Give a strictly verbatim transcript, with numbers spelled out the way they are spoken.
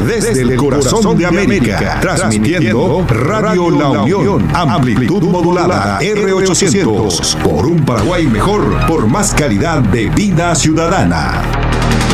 Desde el corazón de América, transmitiendo Radio La Unión, amplitud modulada R ochocientos, por un Paraguay mejor, por más calidad de vida ciudadana.